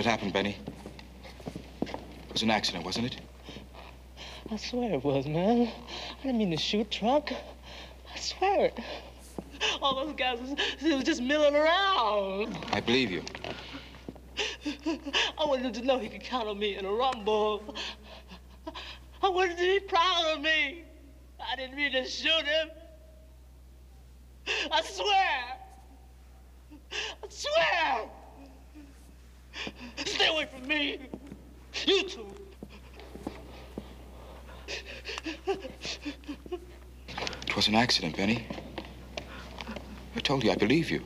had happened, Benny? It was an accident, wasn't it? I swear it was, man. I didn't mean to shoot Trunk. I swear it. All those guys was just milling around. I believe you. I wanted him to know he could count on me in a rumble. I wanted him to be proud of me. I didn't mean to shoot him. I swear. I swear. Stay away from me. You two. It was an accident, Benny. I told you, I believe you.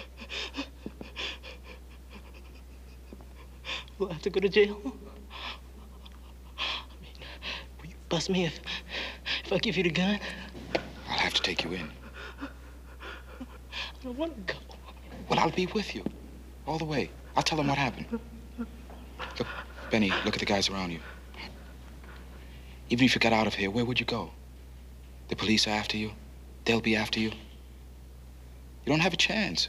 Will I have to go to jail? I mean, will you bust me if I give you the gun? I'll have to take you in. I don't want to go. Well, I'll be with you. All the way. I'll tell them what happened. Look, Benny, look at the guys around you. Even if you got out of here, where would you go? The police are after you. They'll be after you. You don't have a chance.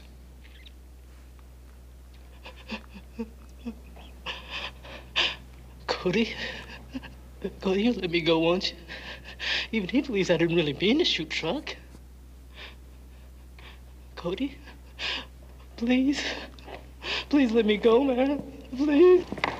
Cody, you let me go, won't you? Even he believes I didn't really mean to shoot Trunk. Cody, please let me go, man. Please.